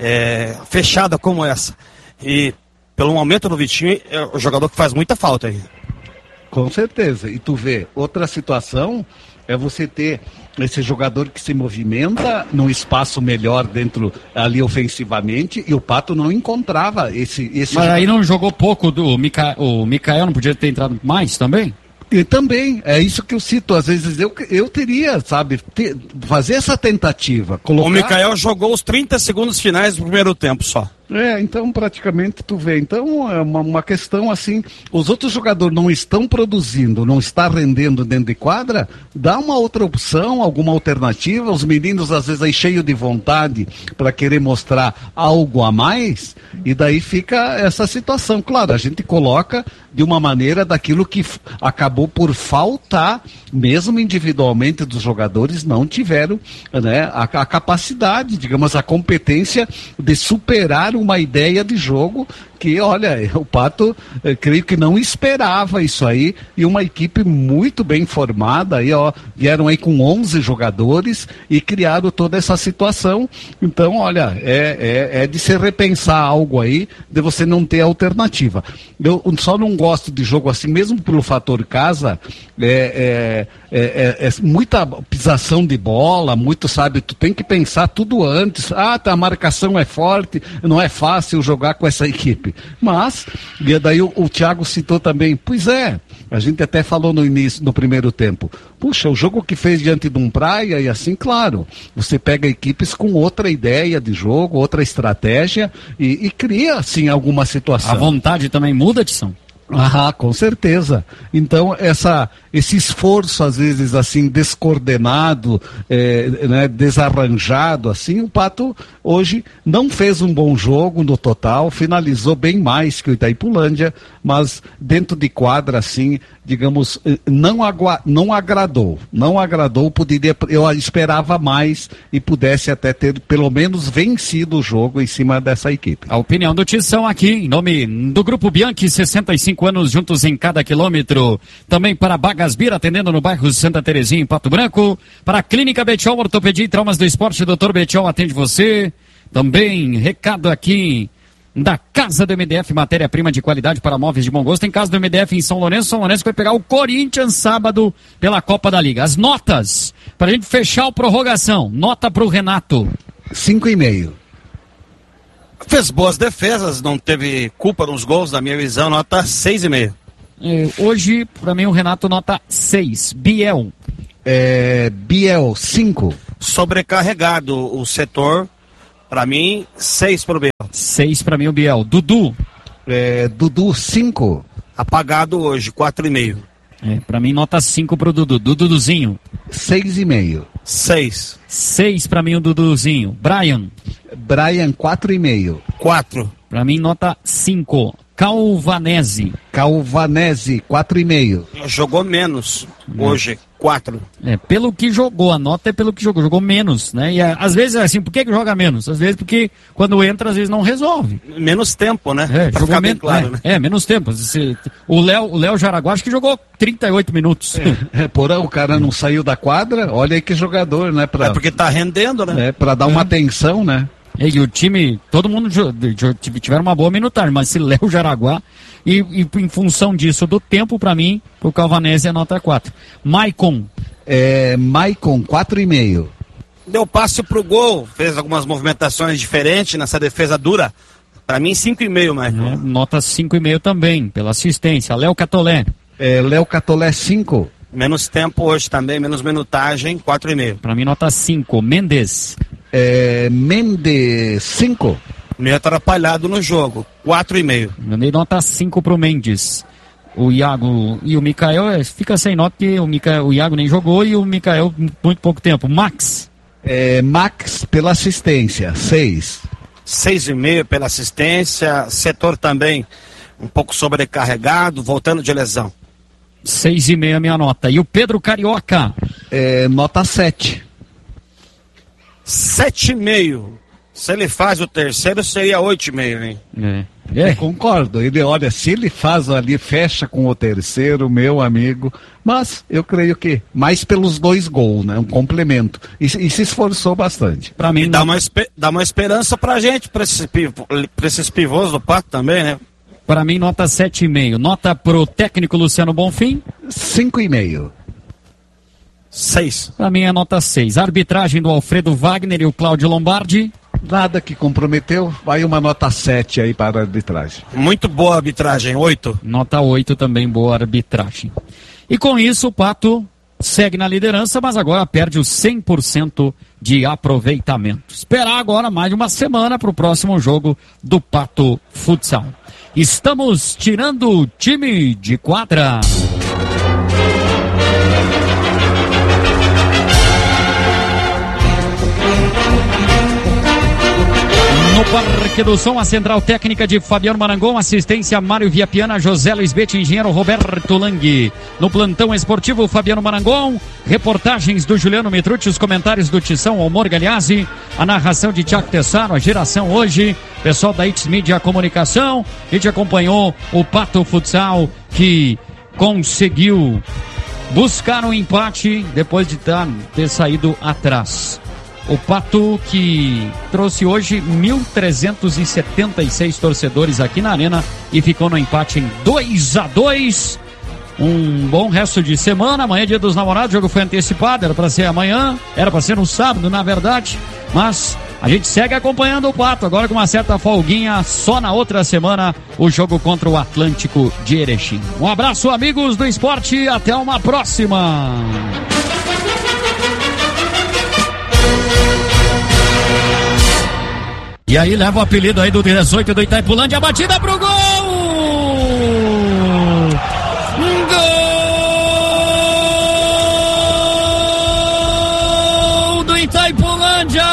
fechada como essa. E pelo momento do Vitinho, é o jogador que faz muita falta aí. Com certeza. E tu vê, outra situação é você ter esse jogador que se movimenta num espaço melhor dentro ali ofensivamente, e o Pato não encontrava esse Mas jogador. aí não jogou pouco o Mikael, não podia ter entrado mais também? E também, é isso que eu cito, às vezes eu teria, sabe, fazer essa tentativa. Colocar... O Mikael jogou os 30 segundos finais do primeiro tempo só. Então praticamente tu vê. Então é uma questão assim, os outros jogadores não estão produzindo, não está rendendo dentro de quadra, dá uma outra opção, alguma alternativa, os meninos às vezes aí cheios de vontade para querer mostrar algo a mais, e daí fica essa situação. Claro, a gente coloca de uma maneira daquilo que acabou por faltar, mesmo individualmente dos jogadores não tiveram, né, a capacidade, digamos, a competência de superar uma ideia de jogo que, olha, o Pato, creio que não esperava isso aí, e uma equipe muito bem formada, aí, ó, vieram aí com 11 jogadores e criaram toda essa situação. Então, olha, é de se repensar algo aí, de você não ter alternativa. Eu só não gosto de jogo assim, mesmo pelo fator casa, muita pisação de bola, muito, sabe, tu tem que pensar tudo antes. A marcação é forte, não é fácil jogar com essa equipe. Mas, e daí o Thiago citou também, pois é, a gente até falou no início, no primeiro tempo, puxa, o jogo que fez diante de um Praia, e assim, claro, você pega equipes com outra ideia de jogo, outra estratégia, e cria, assim, alguma situação. A vontade também muda, Tição? Com certeza. Então, esse esforço, às vezes, assim, descoordenado, né, desarranjado, assim, o Pato hoje não fez um bom jogo no total, finalizou bem mais que o Itaipulândia, mas dentro de quadra, assim, digamos, não agradou, eu esperava mais e pudesse até ter, pelo menos, vencido o jogo em cima dessa equipe. A opinião do Tição aqui, em nome do Grupo Bianchi, 65 anos juntos em cada quilômetro. Também para Bagasbir, atendendo no bairro Santa Terezinha, em Pato Branco. Para a Clínica Betiol, Ortopedia e Traumas do Esporte, Dr. Betiol atende você. Também, recado aqui da Casa do MDF, matéria-prima de qualidade para móveis de bom gosto. Em Casa do MDF em São Lourenço que vai pegar o Corinthians sábado pela Copa da Liga. As notas, para a gente fechar a prorrogação. Nota para o Renato. 5,5. Fez boas defesas, não teve culpa nos gols, na minha visão, nota 6,5. Hoje, para mim, o Renato nota 6. Biel. Biel, 5. Sobrecarregado o setor. Pra mim, 6 pro Biel. 6 pra mim o Biel. Dudu. Dudu, 5. Apagado hoje, 4,5. Pra mim, nota 5 pro Dudu. Duduzinho. 6,5. 6. 6 pra mim o Duduzinho. Brian, 4,5. 4. Pra mim, nota 5. Calvanese, 4,5. Jogou menos hoje, 4. Pelo que jogou, a nota é pelo que jogou menos, né? E às vezes é assim, por que joga menos? Às vezes porque quando entra, às vezes não resolve. Menos tempo, né? Pra jogou menos, claro, né? Menos tempo. O Léo Jaraguá acho que jogou 38 minutos. Porra, o cara não saiu da quadra, olha aí que jogador, né? Porque tá rendendo, né? Pra dar uma atenção, né? E o time, todo mundo tiveram uma boa minutagem, mas esse Léo Jaraguá, e em função disso, do tempo, pra mim, o Calvanese é nota 4. Maicon. Maicon, 4,5. Deu passe pro gol, fez algumas movimentações diferentes nessa defesa dura. Pra mim, 5,5, Maicon. Nota 5,5 também, pela assistência. Léo Catolé. Léo Catolé, 5. Menos tempo hoje também, menos minutagem, 4,5. Pra mim, nota 5. Mendes. Mendes, 5. Meio atrapalhado no jogo, 4,5. Eu dei nota 5 pro Mendes. O Iago e o Mikael fica sem nota, porque o Iago nem jogou e o Mikael muito pouco tempo. Max. Max pela assistência, 6. 6,5 pela assistência, setor também um pouco sobrecarregado, voltando de lesão. 6,5 a minha nota. E o Pedro Carioca? Nota 7. 7,5. Se ele faz o terceiro, seria 8,5, hein? Concordo. Se ele faz ali, fecha com o terceiro, meu amigo. Mas eu creio que mais pelos 2 gols, né? Um complemento. E se esforçou bastante. Pra mim, dá uma esperança pra gente, pra esses pivôs do Pato também, né? Pra mim, nota 7,5. Nota pro técnico Luciano Bonfim? 5,5. 6. Pra mim é nota 6. Arbitragem do Alfredo Wagner e o Cláudio Lombardi? Nada que comprometeu, vai uma nota 7 aí para a arbitragem. Muito boa arbitragem, 8. Nota 8 também, boa arbitragem. E com isso o Pato segue na liderança, mas agora perde os 100% de aproveitamento. Esperar agora mais de uma semana para o próximo jogo do Pato Futsal. Estamos tirando o time de quadra. No Parque do Som, a central técnica de Fabiano Marangon, assistência Mário Viapiana, José Luiz Bete, engenheiro Roberto Lang. No plantão esportivo, Fabiano Marangon, reportagens do Juliano Mitrucci, os comentários do Tição Almor Galeazzi, a narração de Tiago Tessaro, a geração hoje, pessoal da It's Media Comunicação. A gente acompanhou o Pato Futsal, que conseguiu buscar um empate depois de ter saído atrás. O Pato que trouxe hoje 1.376 torcedores aqui na Arena e ficou no empate em 2-2. Um bom resto de semana. Amanhã é dia dos namorados, o jogo foi antecipado, era para ser amanhã, era para ser no sábado, na verdade. Mas a gente segue acompanhando o Pato, agora com uma certa folguinha, só na outra semana, o jogo contra o Atlântico de Erechim. Um abraço, amigos do esporte, até uma próxima! E aí leva o apelido aí do 18 do Itaipulândia, a batida pro gol! Gol do Itaipulândia!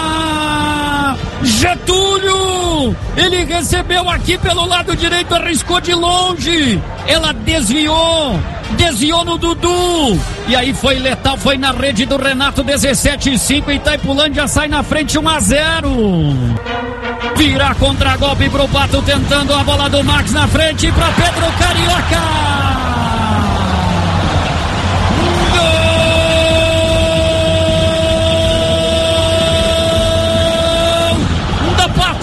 Getúlio! Ele recebeu aqui pelo lado direito, arriscou de longe. Ela desviou no Dudu. E aí foi letal, foi na rede do Renato, 17-5. Itaipulândia sai na frente, 1-0. Vira contra-golpe pro Pato, tentando a bola do Max na frente para Pedro Carioca. Gol do Pato.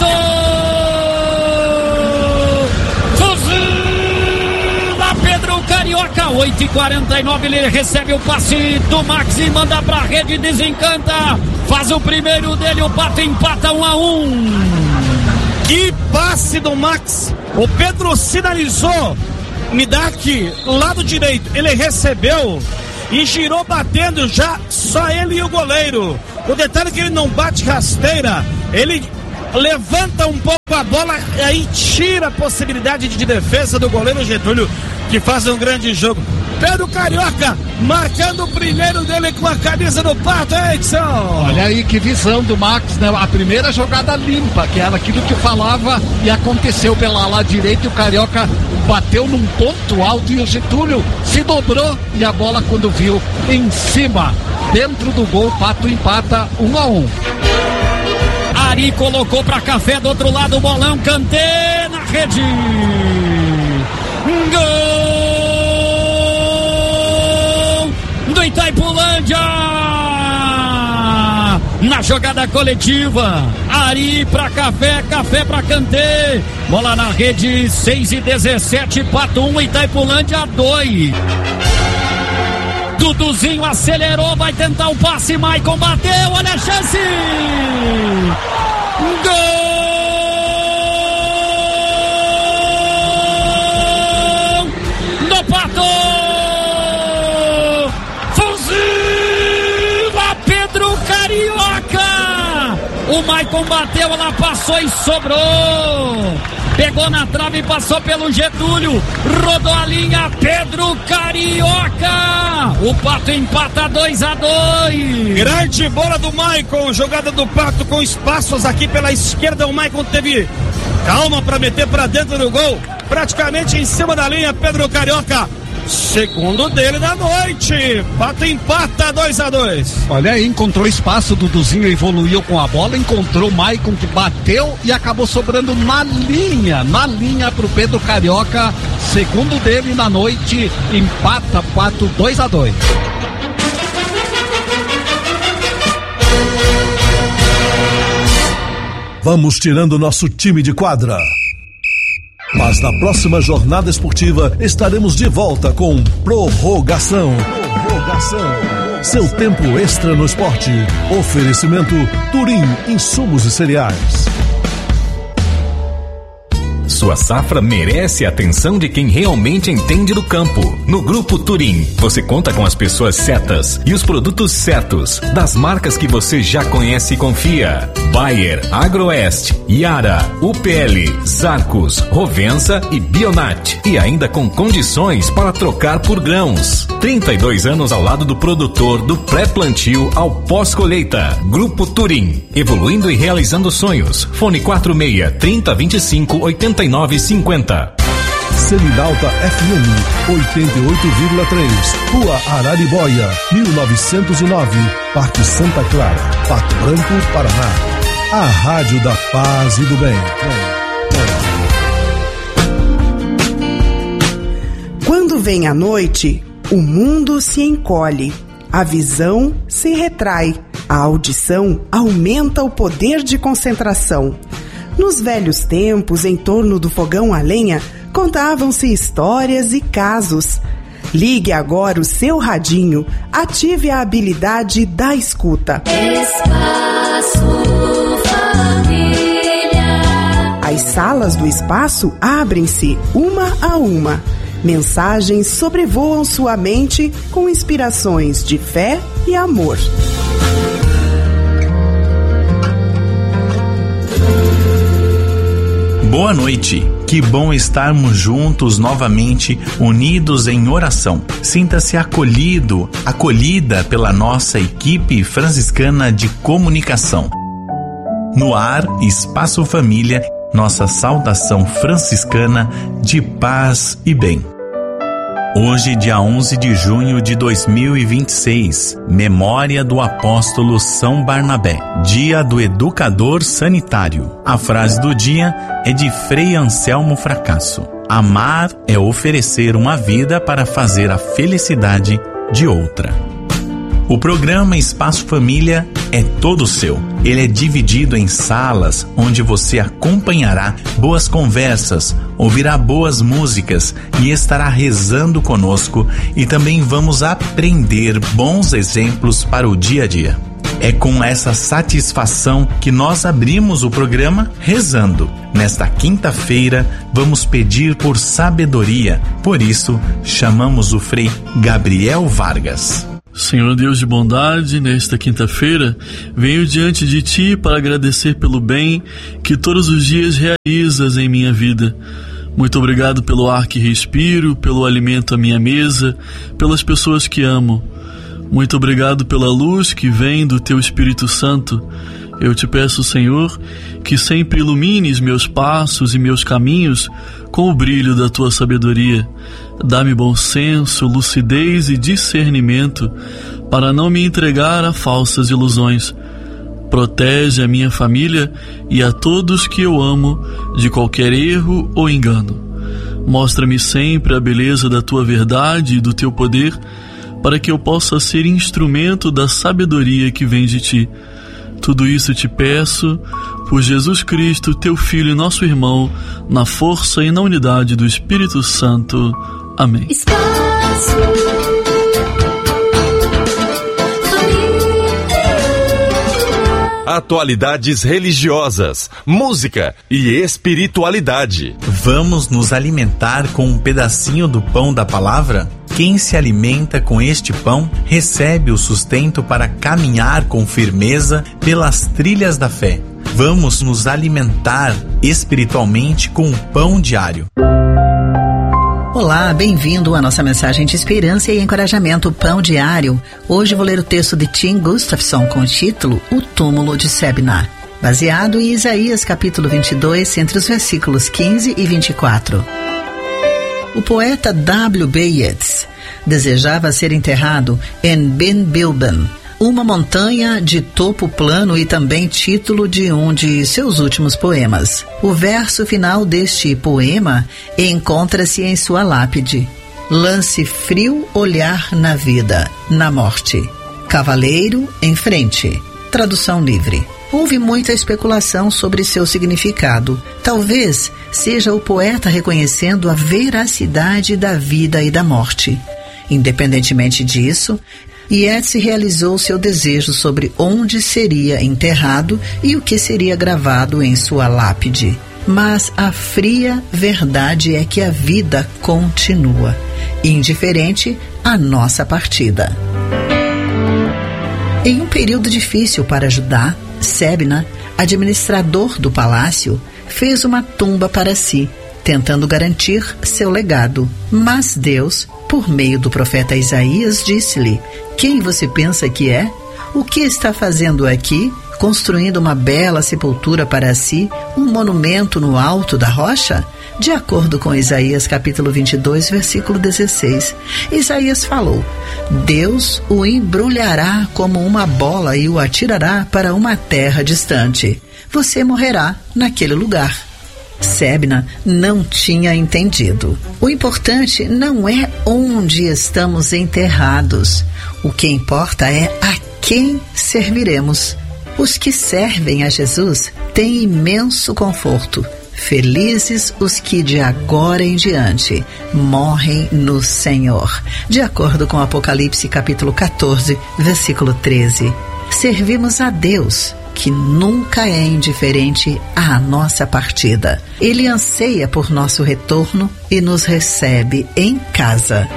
Fuzila Pedro Carioca. 8h49, ele recebe o passe do Max e manda pra rede, desencanta. Faz o primeiro dele, o Pato empata 1-1. Que passe do Max! O Pedro sinalizou, me dá aqui, lado direito, ele recebeu e girou batendo já só ele e o goleiro. O detalhe é que ele não bate rasteira, ele levanta um pouco a bola e aí tira a possibilidade de defesa do goleiro Getúlio, que faz um grande jogo. Pedro Carioca marcando o primeiro dele com a camisa do Pato, Edson. Olha aí que visão do Max, né? A primeira jogada limpa, que era aquilo que falava e aconteceu pela lá direita, e o Carioca bateu num ponto alto e o Getúlio se dobrou e a bola, quando viu em cima, dentro do gol, o Pato empata 1-1. Ari colocou pra Café do outro lado, o bolão, Kanté na rede. Gol do Itaipulândia! Na jogada coletiva, Ari pra Café, Café pra Kanté. Bola na rede, 6:17, Pato 1, Itaipulândia 2. Duduzinho acelerou, vai tentar o passe, Maicon bateu, olha a chance! Gol do Pato! Fuzila Pedro Carioca! O Maicon bateu, ela passou e sobrou! Pegou na trave e passou pelo Getúlio. Rodou a linha, Pedro Carioca. O Pato empata 2-2. Grande bola do Maicon. Jogada do Pato com espaços aqui pela esquerda. O Maicon teve calma para meter para dentro do gol. Praticamente em cima da linha, Pedro Carioca. Segundo dele da noite. Pato empata 2-2. Olha aí, encontrou espaço, Duduzinho evoluiu com a bola, encontrou o Maicon que bateu e acabou sobrando na linha pro Pedro Carioca. Segundo dele na noite, empata Pato 2-2. Vamos tirando nosso time de quadra. Mas na próxima jornada esportiva estaremos de volta com Prorrogação. Seu tempo extra no esporte. Oferecimento Turim, insumos e cereais. Sua safra merece a atenção de quem realmente entende do campo. No Grupo Turim, você conta com as pessoas certas e os produtos certos, das marcas que você já conhece e confia. Bayer, Agroeste, Yara, UPL, Zarcos, Rovensa e Bionat. E ainda com condições para trocar por grãos. 32 anos ao lado do produtor, do pré-plantio ao pós-colheita. Grupo Turim, evoluindo e realizando sonhos. Fone 46-3025-8950. Selinalta FM 88,3, Rua Araribóia, 1909, Parque Santa Clara, Pato Branco, Paraná. A Rádio da Paz e do Bem. Quando vem a noite, o mundo se encolhe, a visão se retrai, a audição aumenta o poder de concentração. Nos velhos tempos, em torno do fogão a lenha, contavam-se histórias e casos. Ligue agora o seu radinho, ative a habilidade da escuta. Espaço Família. As salas do espaço abrem-se uma a uma. Mensagens sobrevoam sua mente com inspirações de fé e amor. Boa noite, que bom estarmos juntos novamente, unidos em oração. Sinta-se acolhido, acolhida pela nossa equipe franciscana de comunicação. No ar, Espaço Família, nossa saudação franciscana de paz e bem. Hoje, dia 11 de junho de 2026, memória do apóstolo São Barnabé, dia do educador sanitário. A frase do dia é de Frei Anselmo Fracasso. Amar é oferecer uma vida para fazer a felicidade de outra. O programa Espaço Família é todo seu. Ele é dividido em salas onde você acompanhará boas conversas, ouvirá boas músicas e estará rezando conosco, e também vamos aprender bons exemplos para o dia a dia. É com essa satisfação que nós abrimos o programa rezando. Nesta quinta-feira, vamos pedir por sabedoria. Por isso, chamamos o Frei Gabriel Vargas. Senhor Deus de bondade, nesta quinta-feira, venho diante de Ti para agradecer pelo bem que todos os dias realizas em minha vida. Muito obrigado pelo ar que respiro, pelo alimento à minha mesa, pelas pessoas que amo. Muito obrigado pela luz que vem do Teu Espírito Santo. Eu te peço, Senhor, que sempre ilumines meus passos e meus caminhos com o brilho da Tua sabedoria. Dá-me bom senso, lucidez e discernimento para não me entregar a falsas ilusões. Protege a minha família e a todos que eu amo de qualquer erro ou engano. Mostra-me sempre a beleza da Tua verdade e do Teu poder, para que eu possa ser instrumento da sabedoria que vem de Ti. Tudo isso te peço por Jesus Cristo, Teu Filho e nosso irmão, na força e na unidade do Espírito Santo. Amém. Atualidades religiosas, música e espiritualidade. Vamos nos alimentar com um pedacinho do pão da palavra? Quem se alimenta com este pão recebe o sustento para caminhar com firmeza pelas trilhas da fé. Vamos nos alimentar espiritualmente com o pão diário. Olá, bem-vindo à nossa mensagem de esperança e encorajamento Pão Diário. Hoje vou ler o texto de Tim Gustafson com o título O Túmulo de Sebna, baseado em Isaías capítulo 22, entre os versículos 15 e 24. O poeta W.B. Yeats desejava ser enterrado em Ben Bilban, uma montanha de topo plano e também título de um de seus últimos poemas. O verso final deste poema encontra-se em sua lápide. Lance frio olhar na vida, na morte. Cavaleiro em frente. Tradução livre. Houve muita especulação sobre seu significado. Talvez seja o poeta reconhecendo a veracidade da vida e da morte. Independentemente disso, Yeats realizou seu desejo sobre onde seria enterrado e o que seria gravado em sua lápide. Mas a fria verdade é que a vida continua, indiferente à nossa partida. Em um período difícil para Judá, Sebna, administrador do palácio, fez uma tumba para si, tentando garantir seu legado. Mas Deus, por meio do profeta Isaías, disse-lhe: quem você pensa que é? O que está fazendo aqui, construindo uma bela sepultura para si, um monumento no alto da rocha? De acordo com Isaías capítulo 22, versículo 16, Isaías falou: Deus o embrulhará como uma bola e o atirará para uma terra distante. Você morrerá naquele lugar. Sebna não tinha entendido. O importante não é onde estamos enterrados. O que importa é a quem serviremos. Os que servem a Jesus têm imenso conforto. Felizes os que de agora em diante morrem no Senhor. De acordo com Apocalipse capítulo 14, versículo 13. Servimos a Deus, que nunca é indiferente à nossa partida. Ele anseia por nosso retorno e nos recebe em casa.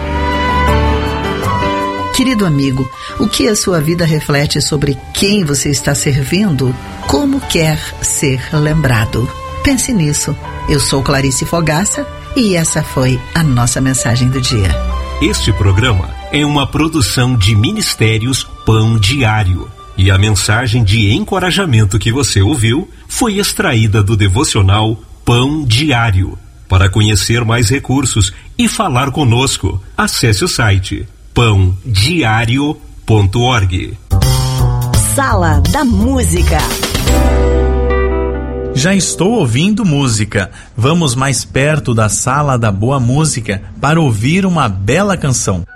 Querido amigo, o que a sua vida reflete sobre quem você está servindo? Como quer ser lembrado? Pense nisso. Eu sou Clarice Fogaça e essa foi a nossa mensagem do dia. Este programa é uma produção de Ministérios Pão Diário. E a mensagem de encorajamento que você ouviu foi extraída do devocional Pão Diário. Para conhecer mais recursos e falar conosco, acesse o site pãodiario.org. Sala da Música. Já estou ouvindo música. Vamos mais perto da Sala da Boa Música para ouvir uma bela canção.